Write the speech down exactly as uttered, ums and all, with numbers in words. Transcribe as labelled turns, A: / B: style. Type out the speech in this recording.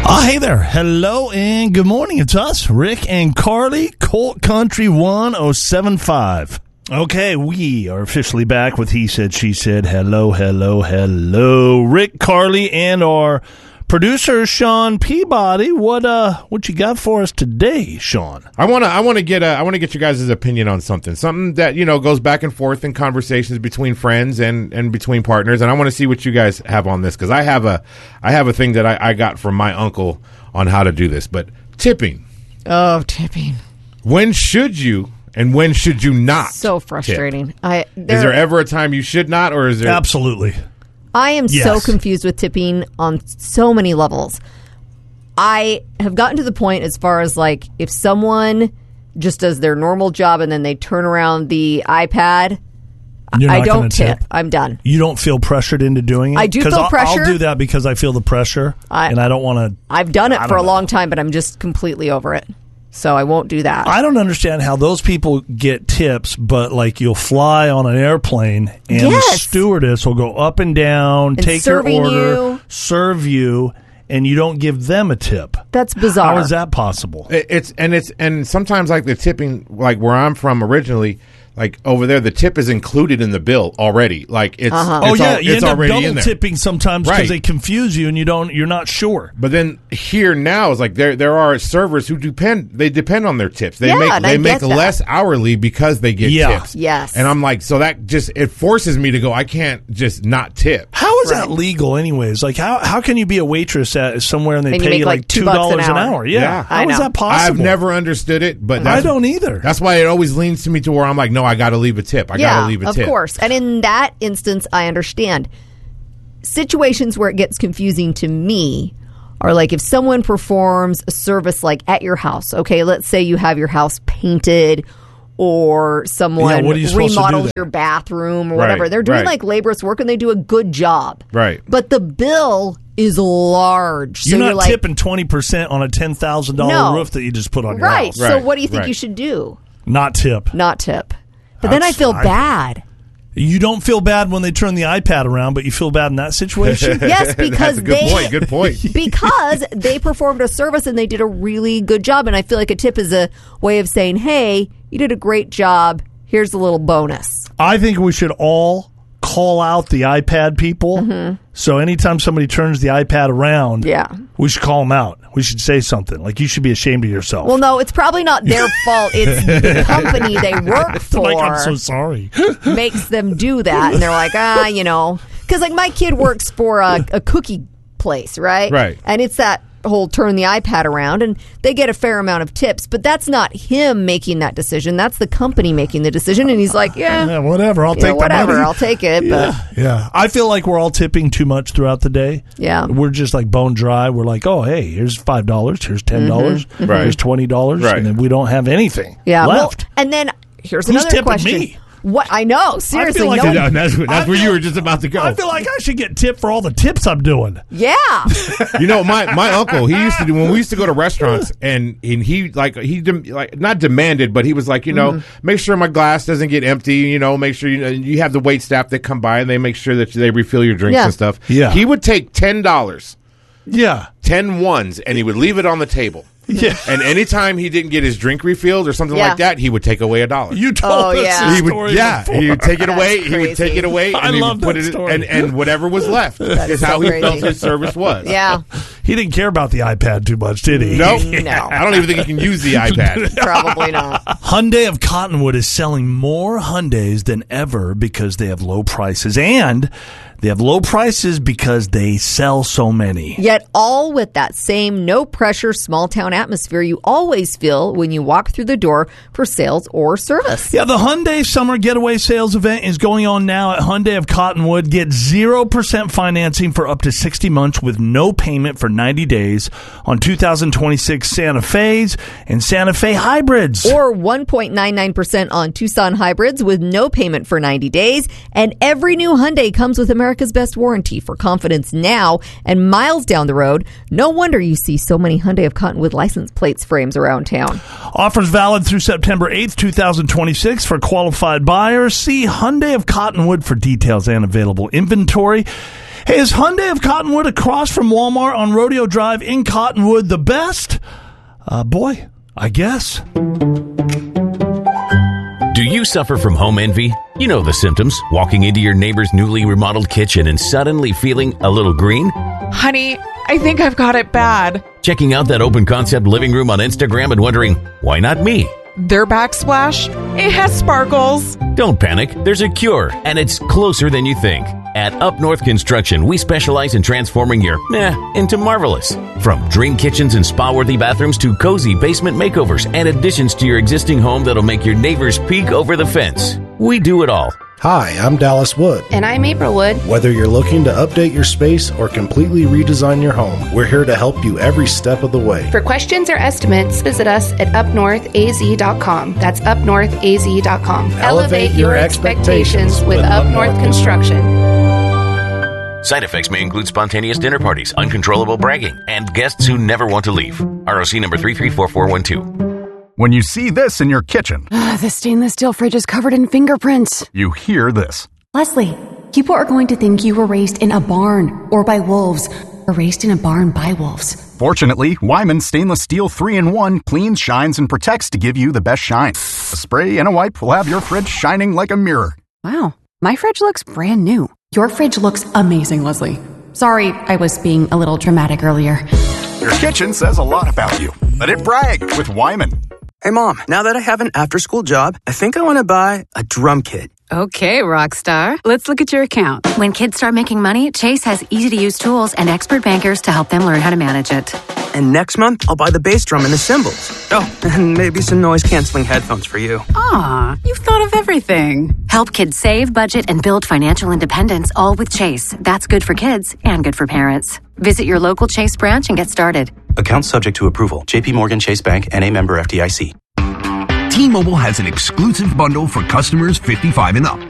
A: Oh, hey there. Hello and good morning. It's us, Rick and Carly, Colt Country one oh seven point five. Okay, we are officially back with He Said, She Said. Hello, hello, hello. Rick, Carly, and our producer, Sean Peabody. What uh, what you got for us today, Sean?
B: I want to I want to get a, I want to get your guys' opinion on something. Something that, you know, goes back and forth in conversations between friends and, and between partners. And I want to see what you guys have on this, because I have a I have a thing that I, I got from my uncle on how to do this. But tipping.
C: Oh, tipping.
B: When should you and when should you not?
C: So frustrating.
B: Tip?
C: I there,
B: Is there ever a time you should not, or is there?
A: Absolutely.
C: I am
A: Yes.
C: so confused with tipping on so many levels. I have gotten to the point as far as, like, if someone just does their normal job and then they turn around the iPad,
A: You're
C: I
A: not
C: don't
A: gonna
C: tip.
A: tip.
C: I'm done.
A: You don't feel pressured into doing it?
C: I do
A: 'Cause
C: feel
A: I'll,
C: pressure.
A: I'll do that because I feel the pressure,
C: I-
A: and I don't want to.
C: I've done it
A: I
C: for a
A: don't know.
C: long time, but I'm just completely over it. So I won't do that.
A: I don't understand how those people get tips, but like you'll fly on an airplane and the
C: Yes.
A: stewardess will go up and down,
C: And
A: take your
C: serving
A: order,
C: you.
A: serve you, and you don't give them a tip.
C: That's bizarre.
A: How is that possible?
B: It- It's and it's and sometimes, like, the tipping, like where I'm from originally, like over there, the tip is included in the bill already. Like it's,
C: Uh-huh.
A: Oh
B: it's
A: yeah,
B: al-
A: you
B: it's
A: end up
B: already in
A: double
B: there.
A: tipping sometimes because
B: Right.
A: they confuse you and you don't. You're not sure.
B: But then here now is like there there are servers who depend they depend on their tips. They
C: Yeah,
B: make
C: and
B: they
C: I
B: make
C: get that.
B: less hourly because they get
A: Yeah.
B: tips.
C: Yes.
B: And I'm like, so that just it forces me to go, I can't just not tip.
A: How is that
C: Right.
A: legal, anyways? Like how how can you be a waitress at somewhere and they
C: And you
A: pay
C: make,
A: you
C: like,
A: like
C: two
A: two
C: bucks an
A: dollars an
C: hour?
A: hour? Yeah,
B: Yeah.
A: how
C: I
A: is
C: know.
A: that possible?
B: I've never understood it, but
A: I
B: that's,
A: don't either.
B: That's why it always leans to me to where I'm like, no, I got to leave a tip. I
C: yeah,
B: got to leave a
C: of
B: tip.
C: course. And in that instance, I understand. Situations where it gets confusing to me are like if someone performs a service like at your house. Okay, let's say you have your house painted, or someone
A: Yeah, what are you supposed to do
C: remodels
A: then?
C: your bathroom or
B: Right,
C: whatever. They're doing
B: right.
C: like laborious work and they do a good job.
B: Right.
C: But the bill is large. So
A: You're not
C: like,
A: tipping twenty percent on a ten thousand
C: No.
A: dollar roof that you just put on your
C: right.
A: house.
C: So
B: Right,
C: what do you think
B: right.
C: you should do?
A: Not tip.
C: Not tip. But then I
A: That's-
C: feel
A: I-
C: bad.
A: You don't feel bad when they turn the iPad around, but you feel bad in that situation?
C: Yes, because
B: That's a good
C: they
B: point. Good point.
C: because they performed a service and they did a really good job. And I feel like a tip is a way of saying, hey, you did a great job. Here's a little bonus.
A: I think we should all call out the iPad people.
C: Mm-hmm.
A: So anytime somebody turns the iPad around,
C: Yeah.
A: we should call them out. We should say something. Like, you should be ashamed of yourself.
C: Well, no, it's probably not their fault. It's the company they work for
A: like, I'm so sorry.
C: makes them do that. And they're like, ah, you know. Because, like, my kid works for a, a cookie place, right?
B: Right.
C: And it's that whole turn the iPad around, and they get a fair amount of tips. But that's not him making that decision. That's the company making the decision. And he's like, yeah,
A: Yeah, whatever. I'll
C: you
A: take
C: know, whatever.
A: the money.
C: I'll take it.
A: Yeah, yeah. I feel like we're all tipping too much throughout the day.
C: Yeah.
A: We're just like bone dry. We're like, oh, hey, here's five dollars. Here's ten dollars.
C: Mm-hmm.
B: Right.
A: Here's twenty dollars.
B: Right.
A: And then we don't have anything
C: But, yeah. Well,
A: left.
C: and then here's
A: Who's
C: another
A: tipping
C: question.
A: me?
C: What I know, seriously,
A: like
C: no.
A: it-
B: Yeah, that's that's
A: I
B: where you
A: feel-
B: were just about to go.
A: I feel like I should get tipped for all the tips I'm doing.
C: Yeah.
B: You know, my, my uncle, he used to do, when we used to go to restaurants, and, and he, like, he, dem, like, not demanded, but he was like, you know,
C: Mm-hmm.
B: make sure my glass doesn't get empty, you know, make sure, you know, you have the wait staff that come by, and they make sure that they refill your drinks
C: Yeah.
B: and stuff.
A: Yeah.
B: He would take ten dollars,
A: Yeah.
B: ten ones, and he would leave it on the table.
A: Yeah.
B: And anytime he didn't get his drink refilled or something
C: Yeah.
B: like that, he would take away a dollar.
A: You told
C: Oh,
A: us
C: yeah.
A: this
B: He would,
A: story
B: yeah,
A: before.
B: he would take it
C: That's
B: away. He would
C: crazy.
B: take it away, and
A: I
B: he
A: love
B: would put
A: that
B: it,
A: story.
B: and and whatever was left is
C: so
B: how he
C: crazy.
B: felt his service was.
C: Yeah.
A: He didn't care about the iPad too much, did he?
B: Nope.
C: No.
B: I don't even think he can use the iPad.
C: Probably not.
A: Hyundai of Cottonwood is selling more Hyundais than ever because they have low prices. And they have low prices because they sell so many.
C: Yet all with that same no-pressure small-town atmosphere you always feel when you walk through the door for sales or service.
A: Yeah, the Hyundai Summer Getaway Sales event is going on now at Hyundai of Cottonwood. Get zero percent financing for up to sixty months with no payment for ninety days on two thousand twenty-six Santa Fe's and Santa Fe hybrids.
C: Or one point nine nine percent on Tucson hybrids with no payment for ninety days. And every new Hyundai comes with America's best warranty for confidence now and miles down the road. No wonder you see so many Hyundai of Cottonwood license plates frames around town.
A: Offers valid through September eighth, two thousand twenty-six for qualified buyers. See Hyundai of Cottonwood for details and available inventory. Hey, is Hyundai of Cottonwood across from Walmart on Rodeo Drive in Cottonwood the best? Uh, boy, I guess.
D: Do you suffer from home envy? You know the symptoms. Walking into your neighbor's newly remodeled kitchen and suddenly feeling a little green?
E: Honey, I think I've got it bad.
D: Checking out that open concept living room on Instagram and wondering, why not me?
E: Their backsplash, it has sparkles.
D: Don't panic. There's a cure, and it's closer than you think. At Up North Construction, we specialize in transforming your meh into marvelous. From dream kitchens and spa-worthy bathrooms to cozy basement makeovers and additions to your existing home that'll make your neighbors peek over the fence. We do it all.
F: Hi, I'm Dallas Wood.
G: And I'm April Wood.
F: Whether you're looking to update your space or completely redesign your home, we're here to help you every step of the way.
G: For questions or estimates, visit us at up north a z dot com. That's up north a z dot com.
F: Elevate your expectations with Up North Construction.
D: Side effects may include spontaneous dinner parties, uncontrollable bragging, and guests who never want to leave. R O C number three three four four one two.
H: When you see this in your kitchen,
I: the stainless steel fridge is covered in fingerprints.
H: You hear this.
I: Leslie, people are going to think you were raised in a barn or by wolves, or raised in a barn by wolves.
H: Fortunately, Wyman Stainless Steel three in one cleans, shines, and protects to give you the best shine. A spray and a wipe will have your fridge shining like a mirror.
I: Wow, my fridge looks brand new. Your fridge looks amazing, Leslie. Sorry, I was being a little dramatic earlier.
H: Your kitchen says a lot about you. Let it brag with Wyman.
J: Hey, Mom, now that I have an after-school job, I think I want to buy a drum kit.
K: Okay, Rockstar. Let's look at your account. When kids start making money, Chase has easy-to-use tools and expert bankers to help them learn how to manage it.
J: And next month, I'll buy the bass drum and the cymbals. Oh, and maybe some noise-canceling headphones for you.
K: Aw, you've thought of everything. Help kids save, budget, and build financial independence, all with Chase. That's good for kids and good for parents. Visit your local Chase branch and get started.
L: Account subject to approval. J P Morgan Chase Bank N A member F D I C.
M: T-Mobile has an exclusive bundle for customers fifty-five and up.